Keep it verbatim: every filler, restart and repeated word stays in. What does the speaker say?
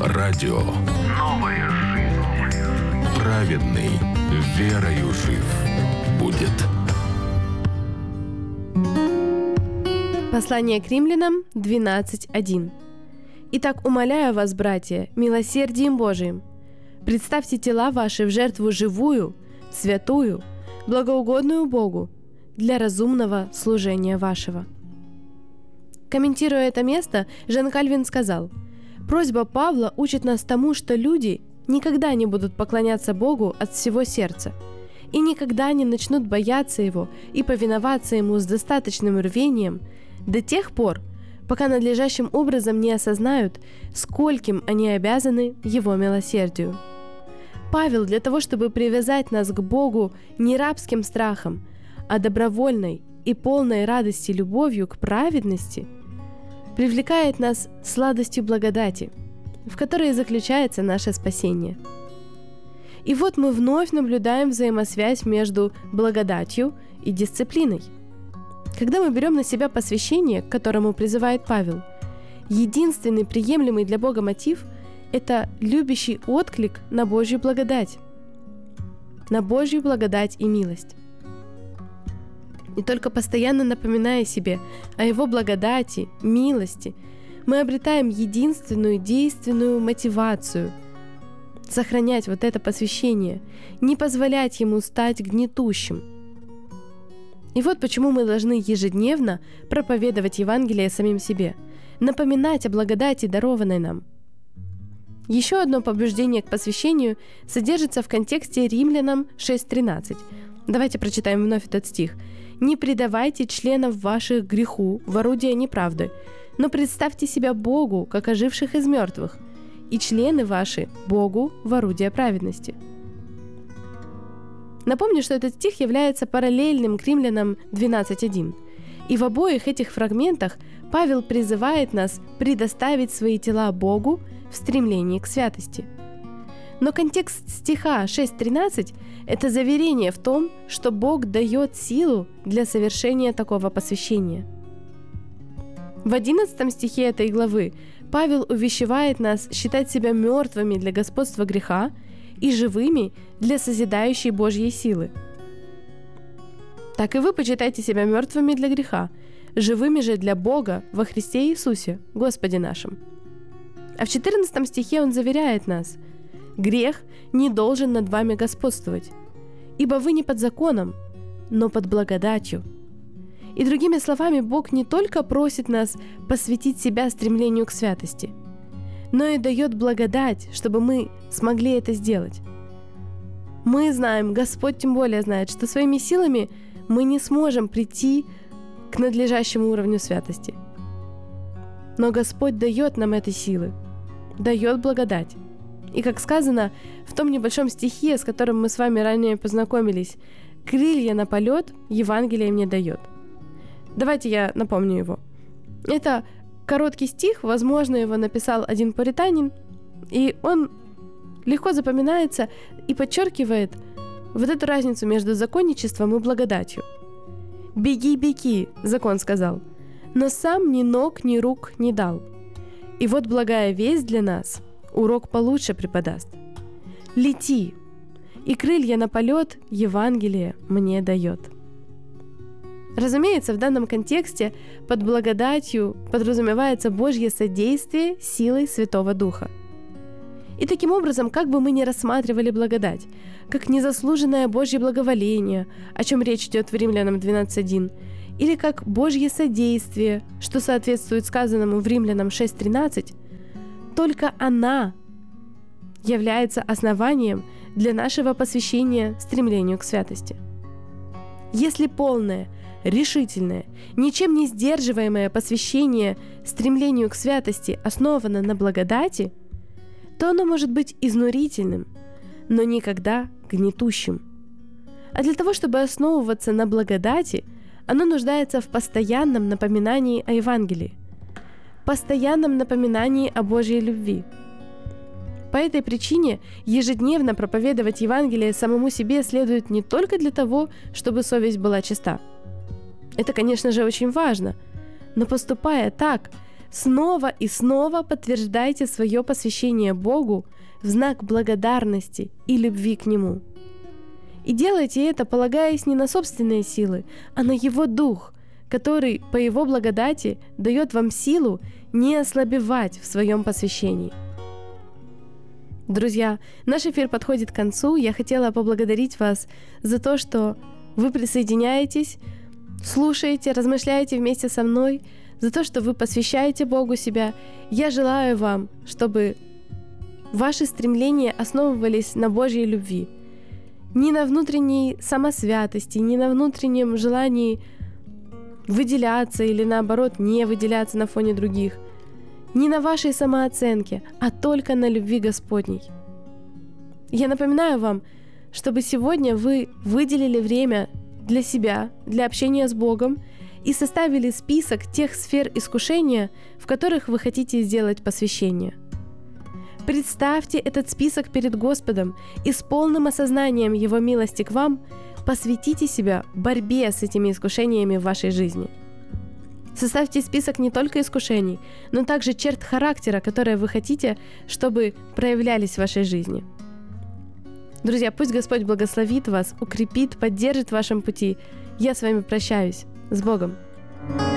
Радио «Новая жизнь». Праведный верою жив будет. Послание к римлянам двенадцать один. «Итак, умоляю вас, братья, милосердием Божиим, представьте тела ваши в жертву живую, святую, благоугодную Богу, для разумного служения вашего». Комментируя это место, Жан Кальвин сказал: «Просьба Павла учит нас тому, что люди никогда не будут поклоняться Богу от всего сердца и никогда не начнут бояться Его и повиноваться Ему с достаточным рвением до тех пор, пока надлежащим образом не осознают, скольким они обязаны Его милосердию». Павел для того, чтобы привязать нас к Богу не рабским страхом, а добровольной и полной радости любовью к праведности, привлекает нас сладостью благодати, в которой заключается наше спасение. И вот мы вновь наблюдаем взаимосвязь между благодатью и дисциплиной. Когда мы берем на себя посвящение, к которому призывает Павел, единственный приемлемый для Бога мотив – это любящий отклик на Божью благодать, на Божью благодать и милость. И только постоянно напоминая себе о Его благодати, милости, мы обретаем единственную действенную мотивацию сохранять вот это посвящение, не позволять ему стать гнетущим. И вот почему мы должны ежедневно проповедовать Евангелие самим себе, напоминать о благодати, дарованной нам. Еще одно побуждение к посвящению содержится в контексте Римлянам шесть тринадцать. Давайте прочитаем вновь этот стих. «Не предавайте членов ваших греху в орудие неправды, но представьте себя Богу, как оживших из мертвых, и члены ваши Богу в орудие праведности». Напомню, что этот стих является параллельным к Римлянам двенадцать один. И в обоих этих фрагментах Павел призывает нас предоставить свои тела Богу в стремлении к святости. Но контекст стиха шесть тринадцать – это заверение в том, что Бог дает силу для совершения такого посвящения. В одиннадцатом стихе этой главы Павел увещевает нас считать себя мертвыми для господства греха и живыми для созидающей Божьей силы. Так и вы почитайте себя мертвыми для греха, живыми же для Бога во Христе Иисусе, Господе нашим. А в четырнадцатом стихе он заверяет нас: «Грех не должен над вами господствовать, ибо вы не под законом, но под благодатью». И другими словами, Бог не только просит нас посвятить себя стремлению к святости, но и дает благодать, чтобы мы смогли это сделать. Мы знаем, Господь тем более знает, что своими силами мы не сможем прийти к надлежащему уровню святости. Но Господь дает нам эти силы, дает благодать. И как сказано в том небольшом стихе, с которым мы с вами ранее познакомились, «Крылья на полет Евангелие мне дает». Давайте я напомню его. Это короткий стих, возможно, его написал один пуританин, и он легко запоминается и подчеркивает вот эту разницу между законничеством и благодатью. «Беги, беги», — закон сказал, «но сам ни ног, ни рук не дал. И вот благая весть для нас урок получше преподаст. Лети, и крылья на полет Евангелие мне дает». Разумеется, в данном контексте под благодатью подразумевается Божье содействие силой Святого Духа. И таким образом, как бы мы ни рассматривали благодать, как незаслуженное Божье благоволение, о чем речь идет в Римлянам двенадцать один, или как Божье содействие, что соответствует сказанному в Римлянам шесть тринадцать, только она является основанием для нашего посвящения стремлению к святости. Если полное, решительное, ничем не сдерживаемое посвящение стремлению к святости основано на благодати, то оно может быть изнурительным, но никогда гнетущим. А для того, чтобы основываться на благодати, оно нуждается в постоянном напоминании о Евангелии, постоянном напоминании о Божьей любви. По этой причине ежедневно проповедовать Евангелие самому себе следует не только для того, чтобы совесть была чиста. Это, конечно же, очень важно, но поступая так, снова и снова подтверждайте свое посвящение Богу в знак благодарности и любви к Нему. И делайте это, полагаясь не на собственные силы, а на Его Дух, который по Его благодати дает вам силу не ослабевать в своем посвящении. Друзья, наш эфир подходит к концу. Я хотела поблагодарить вас за то, что вы присоединяетесь, слушаете, размышляете вместе со мной, за то, что вы посвящаете Богу себя. Я желаю вам, чтобы ваши стремления основывались на Божьей любви, не на внутренней самосвятости, не на внутреннем желании выделяться или наоборот не выделяться на фоне других, не на вашей самооценке, а только на любви Господней. Я напоминаю вам, чтобы сегодня вы выделили время для себя, для общения с Богом и составили список тех сфер искушения, в которых вы хотите сделать посвящение. Представьте этот список перед Господом и с полным осознанием Его милости к вам посвятите себя борьбе с этими искушениями в вашей жизни. Составьте список не только искушений, но также черт характера, которые вы хотите, чтобы проявлялись в вашей жизни. Друзья, пусть Господь благословит вас, укрепит, поддержит в вашем пути. Я с вами прощаюсь. С Богом!